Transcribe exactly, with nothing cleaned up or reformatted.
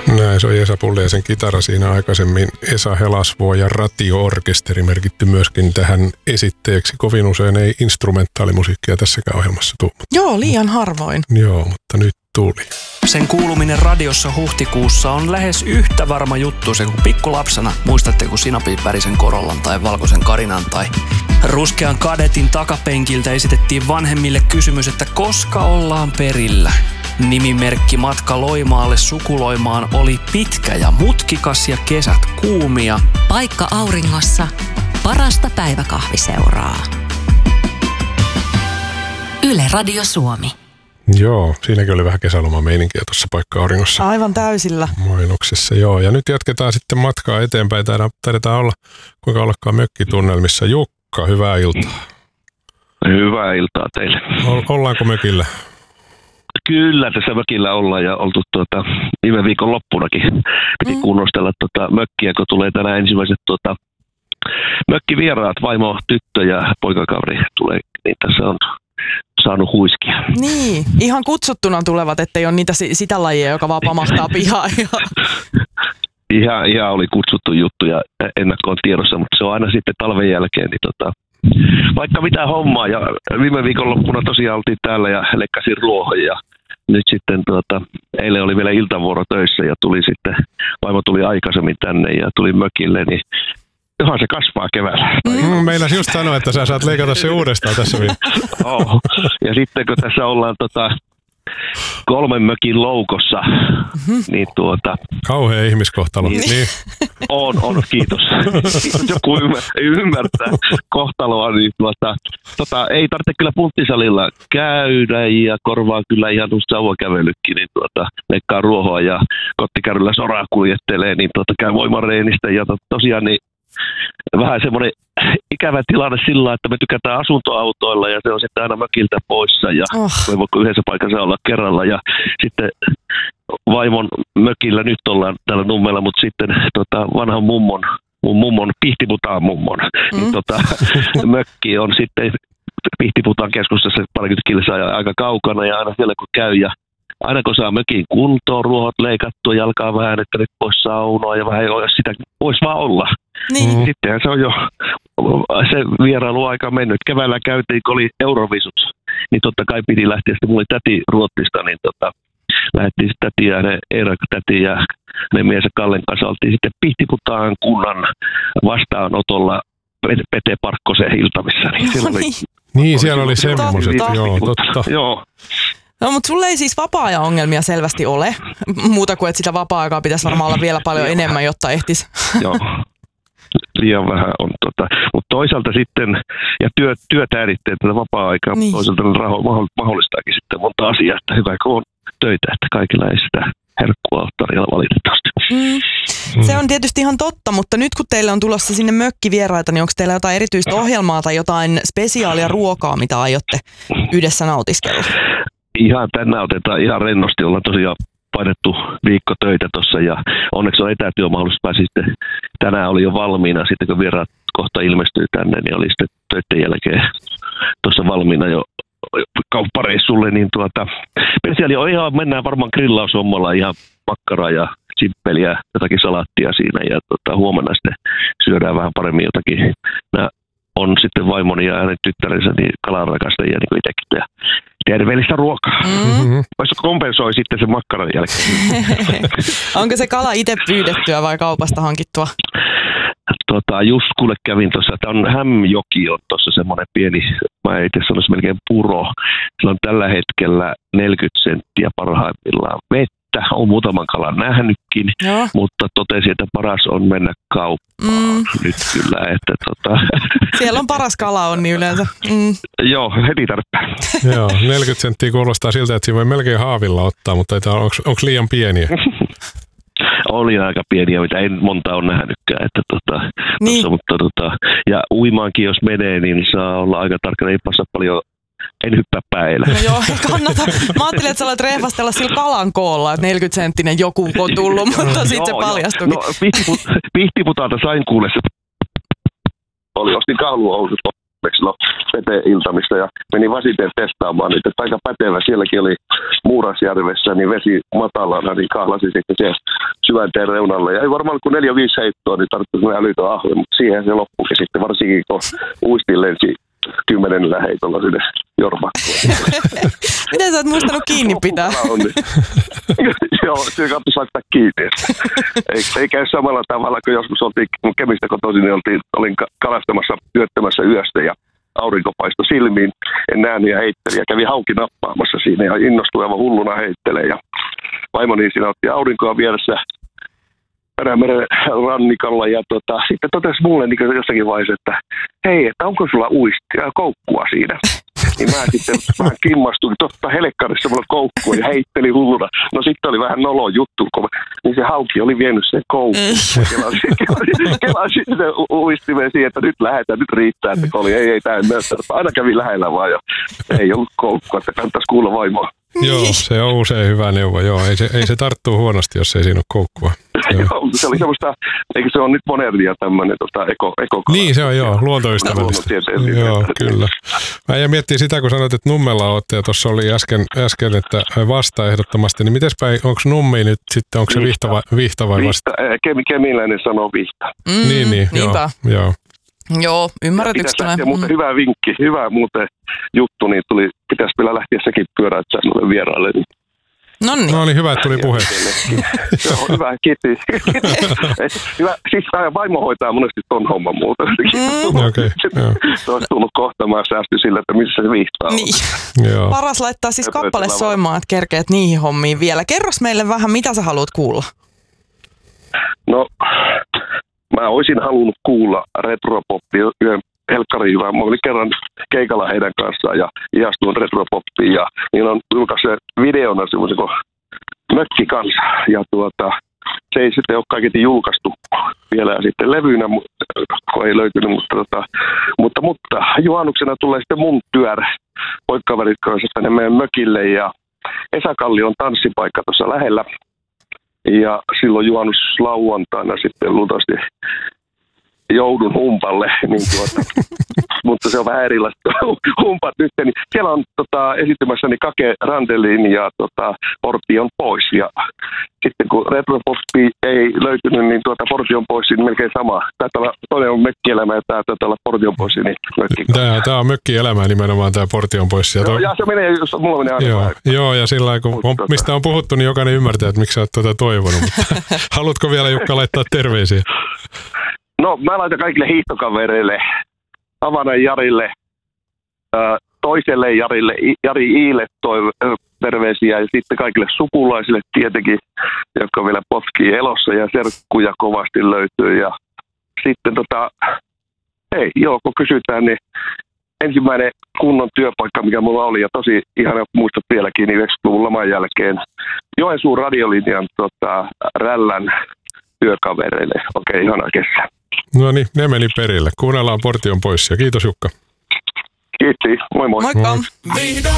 Näin, se on Esa Pulliaisen kitara siinä aikaisemmin. Esa Helasvuo ja Ratio-orkesteri merkitty myöskin tähän esitteeksi. Kovin usein ei instrumentaalimusiikkia tässäkään ohjelmassa tule. Joo, liian harvoin. Joo, mutta nyt tuli. Sen kuuluminen radiossa huhtikuussa on lähes yhtä varma juttu se kuin pikkulapsena. Muistatteko sinapin värisen Korollan tai valkoisen Karinan tai ruskean Kadetin takapenkiltä esitettiin vanhemmille kysymys, että koska ollaan perillä. Nimimerkki matka Loimaalle sukuloimaan oli pitkä ja mutkikas ja kesät kuumia. Paikka auringossa, parasta päiväkahviseuraa. Yle Radio Suomi. Joo, siinäkin oli vähän kesälomameininkiä tuossa Paikka auringossa. Aivan täysillä. Mainoksessa, joo. Ja nyt jatketaan sitten matkaa eteenpäin. Taidetaan olla, kuinka ollakaan mökkitunnelmissa. Jukka, hyvää iltaa. Hyvää iltaa teille. O- ollaanko mökillä? Kyllä, tässä mökillä ollaan ja oltu tuota, viime viikon loppunakin. Piti mm. kunnostella tuota, mökkiä, kun tulee tänään ensimmäiset tuota, mökkivieraat, vaimo, tyttö ja poikakaveri tulee, niin tässä on saanut huiskia. Niin, ihan kutsuttuna tulevat, ettei ole niitä sitä lajia, joka vaan pamahtaa pihaan. ihan, ihan oli kutsuttu juttu ja ennakkoon tiedossa, mutta se on aina sitten talven jälkeen, niin tota, vaikka mitä hommaa. Ja viime viikonloppuna tosiaan oltiin täällä ja lekkasin ruohon ja nyt sitten tuota, eilen oli vielä iltavuoro töissä ja tuli sitten, vaimo tuli aikaisemmin tänne ja tuli mökille, niin johan se kasvaa keväällä. Mm, Meinas just sanoa, että sä saat leikata se uudestaan tässä vielä. Oh. Ja sitten kun tässä ollaan tota, kolmen mökin loukossa, mm-hmm. niin tuota... Kauhea ihmiskohtalo. Niin, niin. On, on, kiitos. Kiitos joku ymmärtää kohtaloa, niin tuota, tota, ei tarvitse kyllä punttisalilla käydä ja korvaa kyllä ihan tuosta sauvakävelykin, niin tuota, leikkaa ruohoa ja kottikärryllä soraa kuljettelee, niin tuota, käy voimareenistä ja to, tosiaan niin vähän semmoinen ikävä tilanne sillä, että me tykätään asuntoautoilla ja se on sitten aina mökiltä poissa ja oh. me voiko yhdessä paikassa olla kerralla ja sitten vaimon mökillä nyt ollaan täällä Nummella, mutta sitten tota, vanhan mummon, mun mummon, Pihtiputaan mummon, mm. niin tota, mökki on sitten Pihtiputaan keskustassa parikymmentä kilsaa ja aika kaukana ja aina siellä kun käy ja aina kun saa mökin kuntoon, ruohot leikattua, jalkaa vähän, että nyt pois saunoa ja vähän jos sitä voisi vaan olla. Niin. Sittenhän se on jo se vierailuaika mennyt. Keväällä käytiin, kun oli Eurovisut, niin totta kai piti lähteä. Sitten mulla oli täti Ruotsista, niin tota, lähdettiin sitten täti ja ne Eera täti ja ne mies ja Kallen kanssa oltiin sitten Pihtiputaan kunnan vastaanotolla Pete Parkkosen iltamissa. Niin, no, oli, niin. niin siellä oli semmoiset, joo, totta. Joo. No, mutta sulla ei siis vapaa-ajan ongelmia selvästi ole. Muuta kuin, että sitä vapaa-aikaa pitäisi varmaan olla vielä paljon enemmän, jotta ehtisi. Joo, liian vähän on. Tota. Mutta toisaalta sitten, ja työ, työtääriteet tätä vapaa-aikaa, niin. Toisaalta raho mahdollistaakin sitten monta asiaa, että hyvä kun on töitä, että kaikilla ei sitä herkkua ole tarjolla valitettavasti. Mm. Se on tietysti ihan totta, mutta nyt kun teille on tulossa sinne mökkivieraita, niin onko teillä jotain erityistä ohjelmaa tai jotain spesiaalia ruokaa, mitä aiotte yhdessä nautiskella? Ihan tänään otetaan ihan rennosti, ollaan tosiaan painettu viikko töitä tuossa ja onneksi on etätyömahdollisuus, pääsi sitten tänään oli jo valmiina, sitten kun vieraat kohta ilmestyy tänne, niin oli sitten töiden jälkeen tuossa valmiina jo kauppareissulle, niin tuota, spesiaali on ihan, mennään varmaan grillaushommalla ihan makkaraa ja simppeliä, jotakin salaattia siinä ja tuota, huomenna sitten syödään vähän paremmin jotakin. Nämä on sitten vaimoni ja hänen tyttärensä niin kalanrakastajia niin kuin itsekin ja terveellistä ruokaa. Mm-hmm. Voisi kompensoi sitten sen makkaran jälkeen. Onko se kala itse pyydettyä vai kaupasta hankittua? Tota, just kuule kävin tuossa, että on Hämjoki on tuossa semmoinen pieni, mä itse sanoisin melkein puro. Sillä on tällä hetkellä neljäkymmentä senttiä parhaimmillaan vettä. On muutaman kalan nähnytkin, joo. Mutta totesin, että paras on mennä kauppaan mm. nyt kyllä. Että tota. Siellä on paras kala on niin yleensä. Mm. Joo, heti tarpeen. Joo, neljäkymmentä senttiä kuulostaa siltä, että siinä voi melkein haavilla ottaa, mutta onko liian pieniä? Oli aika pieniä, mitä en monta ole nähnytkään. Että tota, niin. tossa, mutta tota, ja uimaankin jos menee, niin saa olla aika tarkkana, ei passa paljon. En hyppää päällä. No joo, ei kannata. Mä ajattelin, että sä olet rehvastella sillä kalan koolla, että neljäkymmentä senttinen joku on tullut, mutta sitten se paljastuikin. No, Pihtiputaalta sain kuulla se. Oli, ostin kahluhousut tarpeeksi silloin veteen-iltamista ja menin Vasiteen testaamaan niitä, että aika pätevä. Sielläkin oli Muurasjärvessä, niin vesi matalana, niin kahlasin sitten siellä syvänteen reunalle. Ja ei varmaan kun neljä viisi heittoa, niin tarvitsi semmoinen älytön ahve, mutta siihen se loppukin sitten, varsinkin kun uistin lensi kymmenellä heitolla sinne Jormakkoon. Miten sä oot muistanut kiinni pitää? Joo, siinä katsoisi laittaa kiinni. Ei, ei käy samalla tavalla, kun joskus oltiin Kemistä kotoisin, niin oltiin, olin kalastamassa yöttämässä yöstä ja aurinko paistoi silmiin. En nähnyt ja heittelin ja kävi hauki nappaamassa siinä ja innostui aivan hulluna heittelee. Ja vaimoni siinä otti aurinkoa vieressä Perämeren rannikalla ja tota, sitten totesi mulle niin jossakin vaiheessa, että hei, että onko sulla uistia koukkua siinä? Niin mä sitten vähän kimmastuin, totta helekkarissa mulla koukkua ja heitteli hulluna. No sitten oli vähän nolo juttu, kun niin se hauki oli vienyt sen koukkuun. Kelasin, kelasin, kelasin sen uistimeen siihen, että nyt lähdetään, nyt riittää, että oli ei, ei, tää en näytä. Aina kävi lähellä vaan ja ei ollut koukkua, että kannattaisi kuulla vaimoa. Joo, se on usein hyvä neuvo. Joo, ei se, ei se tarttuu huonosti, jos ei siinä ole koukkua. Joo, se oli semmoista, eikö se on nyt modernia tämmöinen tota, eko, eko Niin se on, joo, luontoystävällistä. Joo, kyllä. Mä ja miettii sitä, kun sanoit, että Nummella olette, ja tuossa oli äsken, äsken että vasta ehdottomasti, niin mites päin, onko Nummi nyt sitten, onko se vihta vai, vihta vai vasta? Vihta, kemiläinen sanoo vihta. Mm, niin, niin, niinpä. joo. joo. Joo, ymmärretykö Ja muuten hyvä vinkki, hyvä muuten juttu, niin tuli, pitäisi vielä lähteä sekin pyöräyttämään noille vieraille. Noniin. No niin, hyvä, että tuli puhe. Joo, hyvä, kiitos. Hyvä, siis vaimo hoitaa monesti ton homman muuta. Mm. Okei, joo. Se olisi tullut kohtamaan säästy sillä, että missä se viihtaa on. Niin. Joo. Paras laittaa siis kappale soimaan, että kerkeet niihin hommiin vielä. Kerros meille vähän, mitä sä haluat kuulla? No, mä olisin halunnut kuulla retropoppia yhden helkkarihyvän. Mä olin kerran keikalla heidän kanssaan ja ihastuin retropoppiin ja niin on julkaissut videona semmoisen kuin Mökki kanssa. Ja tuota, se ei sitten ole kaiketi julkaistu vielä sitten levyynä, kun ei löytynyt, mutta, tota, mutta, mutta juhannuksena tulee sitten mun työr poikkaverit kanssa tänne meidän mökille ja Esa Kallion tanssipaikka tuossa lähellä. Ja silloin juhannuslauantaina sitten luultavasti joudun humpalle, niin tuota, mutta se on vähän erilaista humpat nyt. Niin siellä on tota, esitymässäni Kake Randelin ja tota, Portti on pois. Ja sitten kun retropoppi ei löytynyt, niin tuota, Portti on pois, niin melkein sama. Taitaa olla, toinen on mökkielämä ja tämä taitaa olla Portti on pois. Niin tämä, tämä on mökkielämä nimenomaan, tämä Portti on pois. Ja, toi... ja se menee, jos mulla menee aina. Joo, joo, ja sillä lailla, kun on, mistä on puhuttu, niin jokainen ymmärtää, että miksi sä oot tuota toivonut. Haluatko vielä, Jukka, laittaa terveisiä? No, mä laitan kaikille hiihtokavereille, Havanan Jarille, toiselle Jarille, Jari Iille toi terveisiä ja sitten kaikille sukulaisille tietenkin, jotka vielä potkii elossa ja serkkuja kovasti löytyy. Ja sitten tota, hei, joo, kun kysytään, niin ensimmäinen kunnon työpaikka, mikä mulla oli ja tosi ihana muistat vieläkin, niin yhdeksänkymmentäluvun laman jälkeen Joensuun radiolinjan tota, Rällän työkavereille. Okei, ihana kesä. No niin, ne meni perille. Kuunnellaan Portti on pois ja kiitos Jukka. Kiitos, moi moi. Moikka. Moi.